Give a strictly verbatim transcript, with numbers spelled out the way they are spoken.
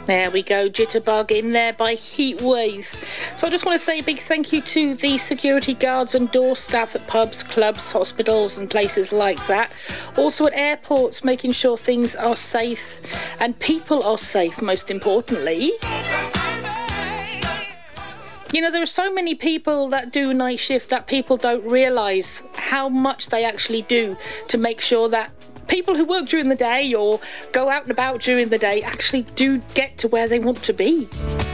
There we go, Jitterbug in there by Heatwave. So I just want to say a big thank you to the security guards and door staff at pubs, clubs, hospitals and places like that. Also at airports, making sure things are safe and people are safe, most importantly. You know, there are so many people that do night shift that people don't realise how much they actually do to make sure that people who work during the day or go out and about during the day actually do get to where they want to be.